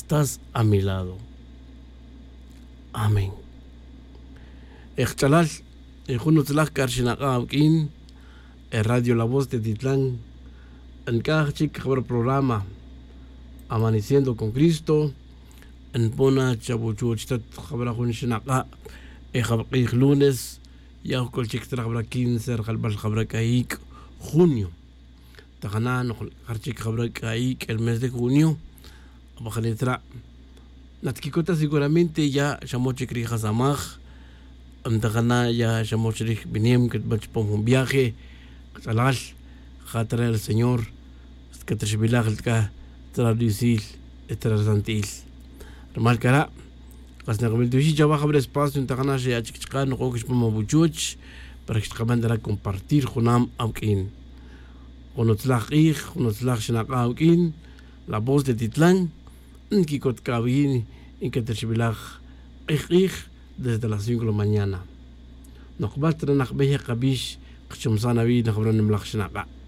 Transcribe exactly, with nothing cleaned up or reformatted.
estás a mi lado. Amén. Echalal, ejunotlaj karshinaqawkin, el radio La Voz de Titlán, en cada chica programa Amaneciendo con Cristo, en Pona Chabuchuchtat Jabrajun Shinaqa, el lunes, ya con chica trabra quince, Jalbal Jabrakaik, junio. Tajanan, Harchik Jabrakaik, el mes de junio, Abajanitra. Natkikota seguramente ya Shamoche Krijas Amaj, Amtagana ya Shamoche Biniem, que bachpom un viaje, Salal, Jatra el Señor, que te shibilaj ka traducir etrasantil. Remarcará, las negociaciones ya baja el espacio en Tagana ya chichkan no coques como buchuch para que se mandara compartir junam aukin. Onotlach ich, onotlach shnak aukin, la voz de Titlán, en kikot kabin, en que te shibilaj ich ich desde las cinco de la mañana. Nos basta nak beja kabish, que chumsana vi nak bran mlach shnaka.